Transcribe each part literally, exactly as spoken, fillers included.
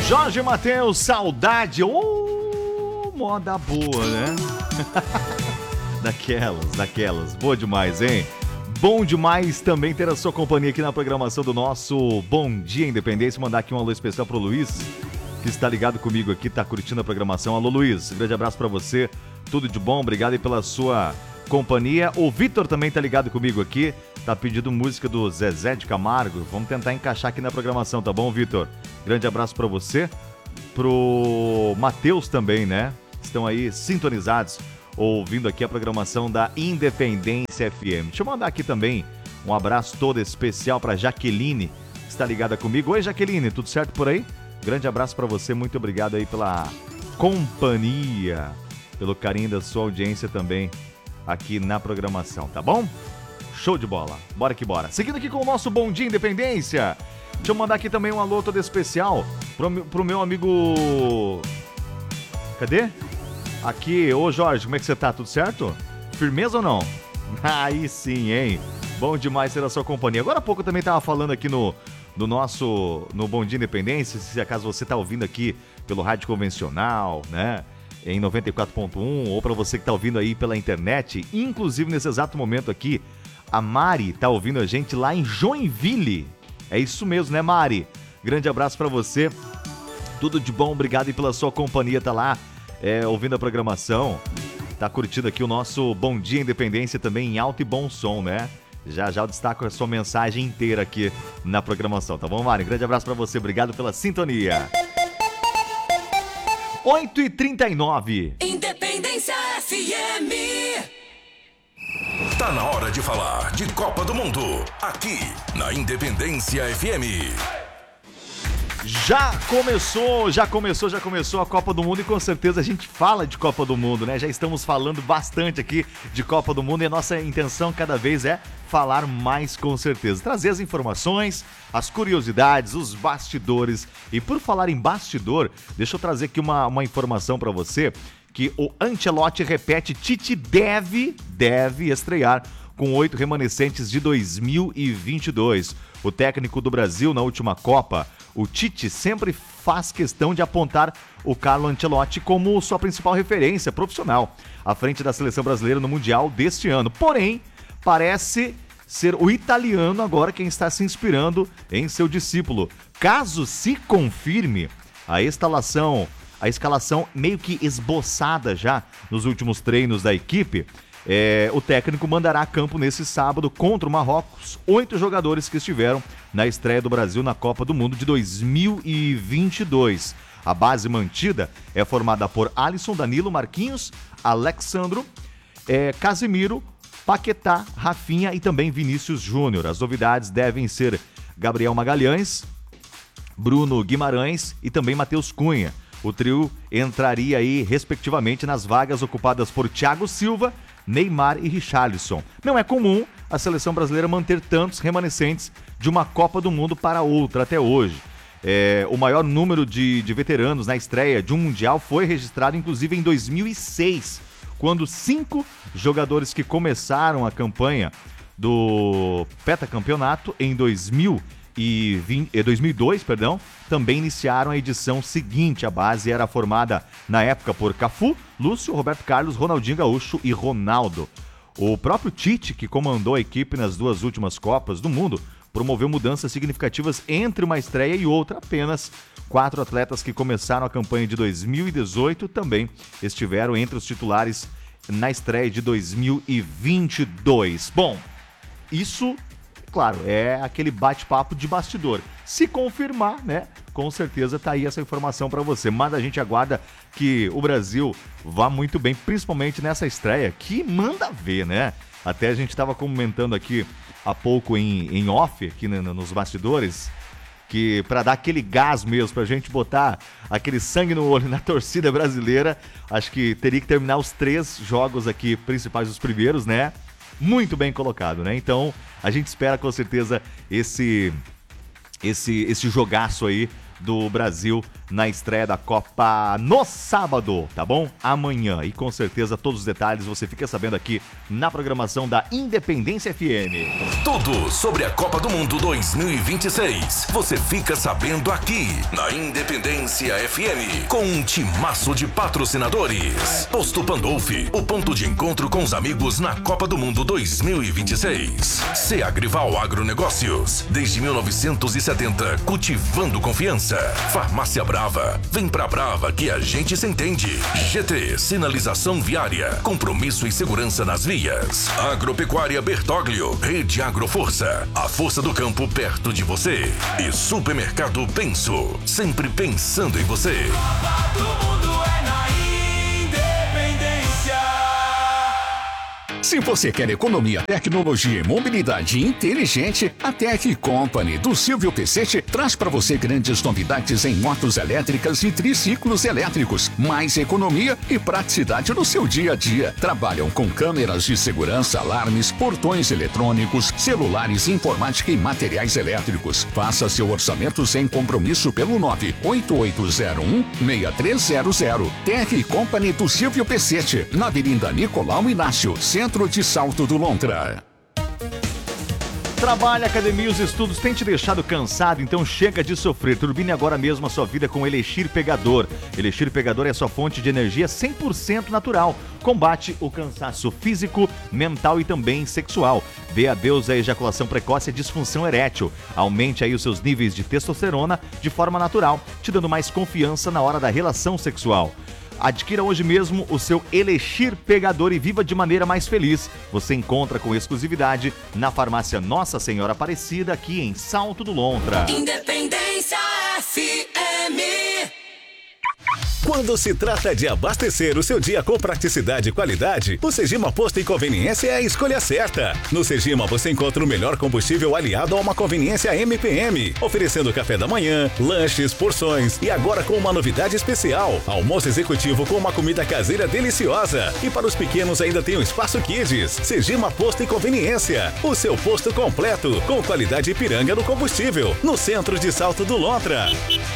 Jorge Mateus, saudade. Ô, oh, moda boa, né? daquelas, daquelas. Boa demais, hein? Bom demais também ter a sua companhia aqui na programação do nosso Bom Dia Independência. Mandar aqui um alô especial pro Luiz, que está ligado comigo aqui, tá curtindo a programação. Alô, Luiz, grande abraço pra você. Tudo de bom, obrigado aí pela sua companhia. O Vitor também tá ligado comigo aqui, tá pedindo música do Zezé de Camargo. Vamos tentar encaixar aqui na programação, tá bom, Vitor? Grande abraço pra você. Pro Matheus também, né? Estão aí sintonizados, ouvindo aqui a programação da Independência F M. Deixa eu mandar aqui também um abraço todo especial pra Jaqueline, que está ligada comigo. Oi, Jaqueline, tudo certo por aí? Grande abraço pra você, muito obrigado aí pela companhia, pelo carinho da sua audiência também aqui na programação, tá bom? Show de bola, bora que bora. Seguindo aqui com o nosso Bom Dia Independência, deixa eu mandar aqui também um alô todo especial pro, pro meu amigo... Cadê? Aqui, ô Jorge, como é que você tá? Tudo certo? Firmeza ou não? Aí sim, hein? Bom demais ter a sua companhia. Agora há pouco eu também tava falando aqui no, no nosso, no Bom Dia Independência, se acaso você tá ouvindo aqui pelo rádio convencional, né? Em noventa e quatro ponto um, ou para você que tá ouvindo aí pela internet, inclusive nesse exato momento aqui, a Mari tá ouvindo a gente lá em Joinville. É isso mesmo, né, Mari? Grande abraço para você. Tudo de bom, obrigado aí pela sua companhia, tá lá é, ouvindo a programação. Tá curtindo aqui o nosso Bom Dia Independência também em alto e bom som, né? Já já eu destaco a sua mensagem inteira aqui na programação, tá bom, Mari? Grande abraço para você, obrigado pela sintonia. oito e trinta e nove. Independência F M. Tá na hora de falar de Copa do Mundo, aqui na Independência F M. Já começou, já começou, já começou a Copa do Mundo e com certeza a gente fala de Copa do Mundo, né? Já estamos falando bastante aqui de Copa do Mundo e a nossa intenção cada vez é falar mais com certeza. Trazer as informações, as curiosidades, os bastidores. E por falar em bastidor, deixa eu trazer aqui uma, uma informação para você que o Ancelotti repete, Tite deve, deve estrear com oito remanescentes de dois mil e vinte e dois. O técnico do Brasil na última Copa, o Tite, sempre faz questão de apontar o Carlo Ancelotti como sua principal referência profissional à frente da seleção brasileira no Mundial deste ano. Porém, parece ser o italiano agora quem está se inspirando em seu discípulo. Caso se confirme a instalação, a escalação meio que esboçada já nos últimos treinos da equipe, É, o técnico mandará a campo nesse sábado contra o Marrocos oito jogadores que estiveram na estreia do Brasil na Copa do Mundo de dois mil e vinte e dois. A base mantida é formada por Alisson, Danilo, Marquinhos, Alexandro, é, Casemiro, Paquetá, Rafinha e também Vinícius Júnior. As novidades devem ser Gabriel Magalhães, Bruno Guimarães e também Matheus Cunha. O trio entraria aí, respectivamente, nas vagas ocupadas por Thiago Silva, Neymar e Richarlison. Não é comum a seleção brasileira manter tantos remanescentes de uma Copa do Mundo para outra até hoje. É, o maior número de, de veteranos na estreia de um Mundial foi registrado inclusive em dois mil e seis, quando cinco jogadores que começaram a campanha do pentacampeonato em dois mil e vinte, dois mil e dois, perdão, também iniciaram a edição seguinte. A base era formada na época por Cafu, Lúcio, Roberto Carlos, Ronaldinho Gaúcho e Ronaldo. O próprio Tite, que comandou a equipe nas duas últimas Copas do Mundo, promoveu mudanças significativas entre uma estreia e outra. Apenas quatro atletas que começaram a campanha de dois mil e dezoito também estiveram entre os titulares na estreia de dois mil e vinte e dois. Bom, isso... Claro, é aquele bate-papo de bastidor. Se confirmar, né, com certeza tá aí essa informação para você. Mas a gente aguarda que o Brasil vá muito bem, principalmente nessa estreia, que manda ver, né? Até a gente estava comentando aqui há pouco em, em off, aqui no, nos bastidores, que para dar aquele gás mesmo, pra gente botar aquele sangue no olho na torcida brasileira, acho que teria que terminar os três jogos aqui principais, os primeiros, né? Muito bem colocado, né? Então, a gente espera com certeza esse, esse, esse jogaço aí do Brasil na estreia da Copa no sábado, tá bom? Amanhã. E com certeza todos os detalhes você fica sabendo aqui na programação da Independência F M. Tudo sobre a Copa do Mundo dois mil e vinte e seis. Você fica sabendo aqui na Independência F M. Com um timaço de patrocinadores. Posto Pandolfi, o ponto de encontro com os amigos na Copa do Mundo dois mil e vinte e seis. Seagrival Agronegócios. Desde mil novecentos e setenta, cultivando confiança. Farmácia Brava. Vem pra Brava que a gente se entende. G T, sinalização viária. Compromisso e segurança nas vias. Agropecuária Bertoglio. Rede Agroforça. A força do campo perto de você. E Supermercado Penso. Sempre pensando em você. Copa do Mundo é na Independência. Se você quer economia, tecnologia e mobilidade inteligente, a Tech Company do Silvio Pecete traz para você grandes novidades em motos elétricas e triciclos elétricos. Mais economia e praticidade no seu dia a dia. Trabalham com câmeras de segurança, alarmes, portões eletrônicos, celulares, informática e materiais elétricos. Faça seu orçamento sem compromisso pelo nove oito oito zero um seis três zero zero. Tech Company do Silvio Pecete, na Avenida Nicolau Inácio, Centro de Salto do Lontra. Trabalho, academia e os estudos têm te deixado cansado, então chega de sofrer. Turbine agora mesmo a sua vida com Elixir Pegador. Elixir Pegador é sua fonte de energia cem por cento natural. Combate o cansaço físico, mental e também sexual. Dê adeus à ejaculação precoce e disfunção erétil. Aumente aí os seus níveis de testosterona de forma natural, te dando mais confiança na hora da relação sexual. Adquira hoje mesmo o seu Elixir Pegador e viva de maneira mais feliz. Você encontra com exclusividade na farmácia Nossa Senhora Aparecida, aqui em Salto do Lontra. Independência F M. Quando se trata de abastecer o seu dia com praticidade e qualidade, o Segima Posto e Conveniência é a escolha certa. No Segima você encontra o melhor combustível aliado a uma conveniência M P M, oferecendo café da manhã, lanches, porções e agora com uma novidade especial, almoço executivo com uma comida caseira deliciosa. E para os pequenos ainda tem o Espaço Kids. Segima Posto e Conveniência, o seu posto completo, com qualidade Ipiranga no combustível, no centro de Salto do Lontra.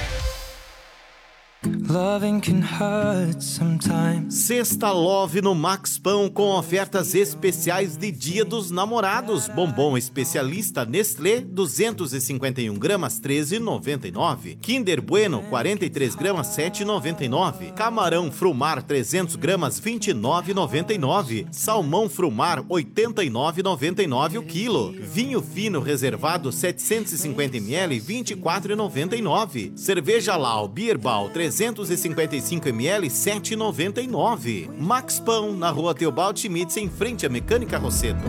Loving can hurt sometimes. Sexta Love no Max Pão com ofertas especiais de Dia dos Namorados. Bombom especialista Nestlé duzentos e cinquenta e um gramas treze reais e noventa e nove. Kinder Bueno quarenta e três gramas sete reais e noventa e nove. Camarão Frumar trezentos gramas vinte e nove reais e noventa e nove. Salmão Frumar oitenta e nove reais e noventa e nove o quilo. Vinho fino reservado setecentos e cinquenta mililitros vinte e quatro reais e noventa e nove. Cerveja Lau Beerbal trezentos e cinquenta e cinco mililitros sete reais e noventa e nove. Max Pão, na rua Teobald Schmitz, em frente à Mecânica Rosseto.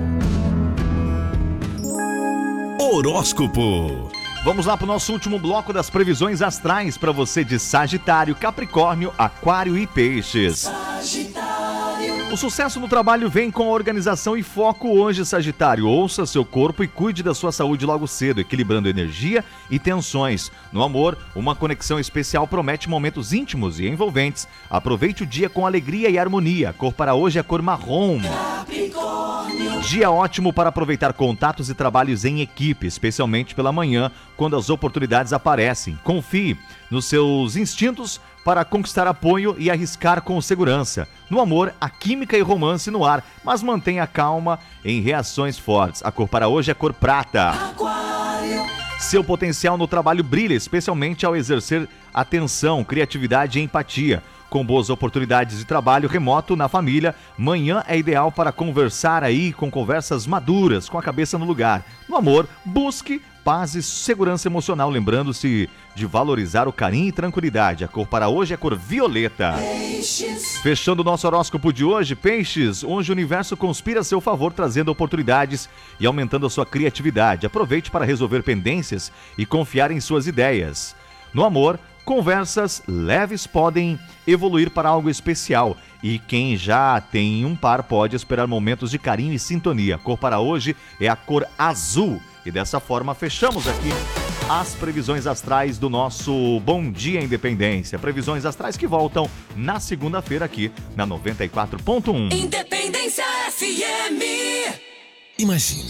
Horóscopo. Vamos lá para o nosso último bloco das previsões astrais para você de Sagitário, Capricórnio, Aquário e Peixes. O sucesso no trabalho vem com a organização e foco hoje, Sagitário. Ouça seu corpo e cuide da sua saúde logo cedo, equilibrando energia e tensões. No amor, uma conexão especial promete momentos íntimos e envolventes. Aproveite o dia com alegria e harmonia. A cor para hoje é a cor marrom. Dia ótimo para aproveitar contatos e trabalhos em equipe, especialmente pela manhã, quando as oportunidades aparecem. Confie nos seus instintos para conquistar apoio e arriscar com segurança. No amor, a química e romance no ar, mas mantenha calma em reações fortes. A cor para hoje é a cor prata. Aquário. Seu potencial no trabalho brilha, especialmente ao exercer atenção, criatividade e empatia. Com boas oportunidades de trabalho remoto na família, manhã é ideal para conversar aí com conversas maduras, com a cabeça no lugar. No amor, busque paz e segurança emocional, lembrando-se de valorizar o carinho e tranquilidade. A cor para hoje é a cor violeta. Peixes. Fechando o nosso horóscopo de hoje, Peixes, hoje o universo conspira a seu favor, trazendo oportunidades e aumentando a sua criatividade. Aproveite para resolver pendências e confiar em suas ideias. No amor, conversas leves podem evoluir para algo especial e quem já tem um par pode esperar momentos de carinho e sintonia. A cor para hoje é a cor azul. E dessa forma fechamos aqui as previsões astrais do nosso Bom Dia Independência. Previsões astrais que voltam na segunda-feira aqui na noventa e quatro ponto um. Independência F M. Imagine, a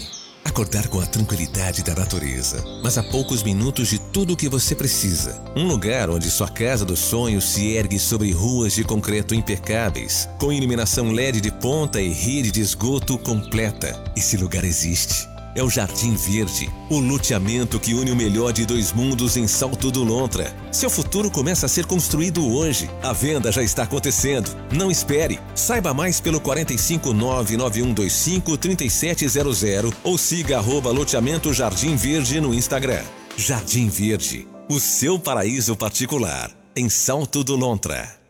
Acordar com a tranquilidade da natureza, mas a poucos minutos de tudo o que você precisa. Um lugar onde sua casa dos sonhos se ergue sobre ruas de concreto impecáveis, com iluminação L E D de ponta e rede de esgoto completa. Esse lugar existe. É o Jardim Verde, o loteamento que une o melhor de dois mundos em Salto do Lontra. Seu futuro começa a ser construído hoje. A venda já está acontecendo. Não espere. Saiba mais pelo quatro cinco nove, nove um dois cinco, três sete zero zero ou siga arroba loteamento Jardim Verde no Instagram. Jardim Verde, o seu paraíso particular, em Salto do Lontra.